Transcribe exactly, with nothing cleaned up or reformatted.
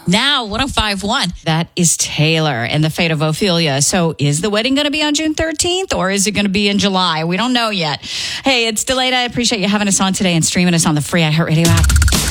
Now, one oh five point one. That is Taylor and the fate of Ophelia. So is the wedding going to be on June thirteenth or is it going to be in July? We don't know yet. Hey, it's Delayed. I appreciate you having us on today and streaming us on the free iHeartRadio app.